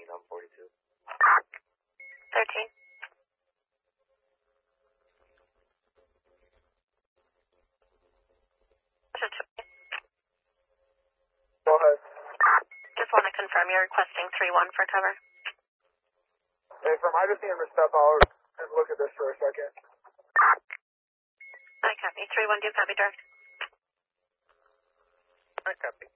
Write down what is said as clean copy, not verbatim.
on 42. 13. Go ahead. Just want to confirm you're requesting 3-1 for cover. Hey, from I just need him to step out and look at this for a second. I copy. 3-1, do you copy, direct? I copy.